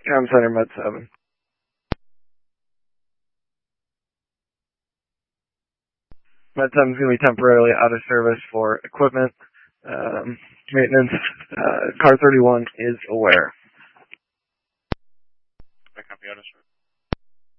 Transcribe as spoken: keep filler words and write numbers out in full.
Com Center Med seven. Med seven is going to be temporarily out of service for equipment um, maintenance. Uh, Car thirty-one is aware. I copy out of service.